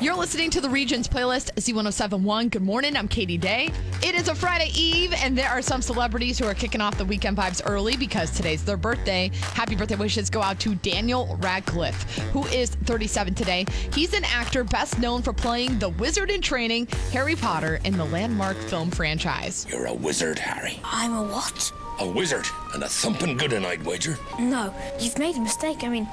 You're listening to the Regions playlist, Z1071. Good morning, I'm Katie Day. It is a Friday Eve, and there are some celebrities who are kicking off the weekend vibes early because today's their birthday. Happy birthday wishes go out to Daniel Radcliffe, who is 37 today. He's an actor best known for playing the wizard in training, Harry Potter, in the landmark film franchise. You're a wizard, Harry. I'm a what? A wizard, and a thumping good one, I'd wager. No, you've made a mistake. I mean,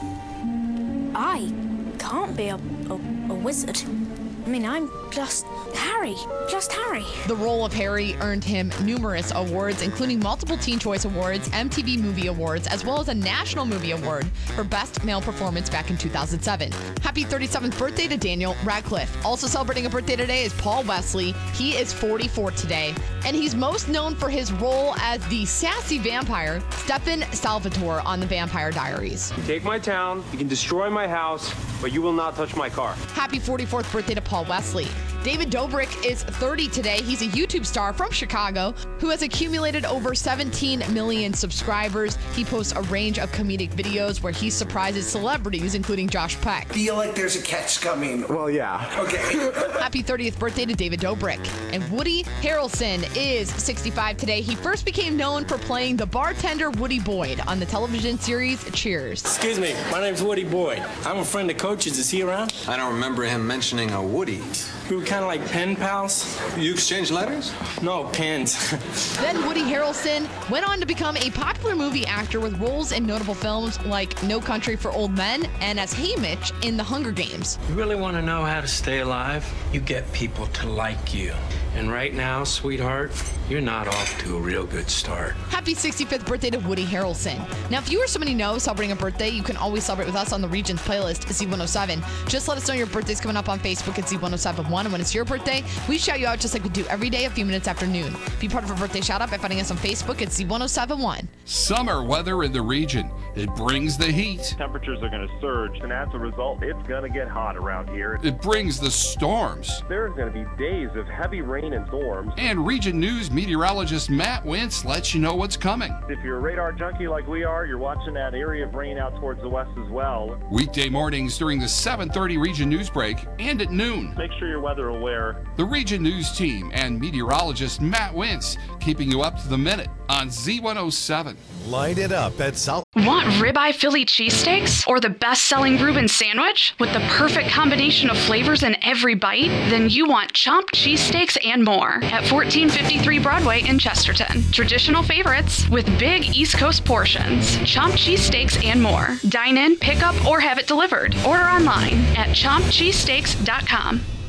I can't be a wizard. I mean, I'm just Harry. Just Harry. The role of Harry earned him numerous awards, including multiple Teen Choice Awards, MTV Movie Awards, as well as a National Movie Award for Best Male Performance back in 2007. Happy 37th birthday to Daniel Radcliffe. Also celebrating a birthday today is Paul Wesley. He is 44 today, and he's most known for his role as the sassy vampire, Stefan Salvatore, on The Vampire Diaries. You take my town, you can destroy my house, but you will not touch my car. Happy 44th birthday to Paul Wesley. David Dobrik is 30 today. He's a YouTube star from Chicago who has accumulated over 17 million subscribers. He posts a range of comedic videos where he surprises celebrities, including Josh Peck. Feel like there's a catch coming. Well, yeah. Okay. Happy 30th birthday to David Dobrik. And Woody Harrelson is 65 today. He first became known for playing the bartender Woody Boyd on the television series Cheers. Excuse me, my name's Woody Boyd. I'm a friend of Coach's. Is he around? I don't remember him mentioning a Woody. We were kind of like pen pals. You exchange letters? No, pens. Then Woody Harrelson went on to become a popular movie actor with roles in notable films like No Country for Old Men and as Haymitch in The Hunger Games. You really want to know how to stay alive? You get people to like you. And right now, sweetheart, you're not off to a real good start. Happy 65th birthday to Woody Harrelson. Now, if you or somebody knows celebrating a birthday, you can always celebrate with us on the Regions playlist, Z107. Just let us know your birthday's coming up on Facebook at Z1071. And when it's your birthday, we shout you out just like we do every day a few minutes after noon. Be part of a birthday shout out by finding us on Facebook at Z1071. Summer weather in the region. It brings the heat. Temperatures are going to surge, and as a result, it's going to get hot around here. It brings the storms. There's going to be days of heavy rain and storms. And Region News meteorologist Matt Wentz lets you know what's coming. If you're a radar junkie like we are, you're watching that area of rain out towards the west as well. Weekday mornings during the 7:30 Region News break and at noon. Make sure you're weather aware. The Region News team and meteorologist Matt Wentz keeping you up to the minute on Z107. Light it up at South. Want ribeye Philly cheesesteaks or the best-selling Reuben sandwich with the perfect combination of flavors in every bite? Then you want Chomped cheesesteaks and more at 1453 Broadway in Chesterton. Traditional favorites with big East Coast portions. Chomped cheesesteaks and more. Dine in, pick up, or have it delivered. Order online at chompedcheesesteaks.com.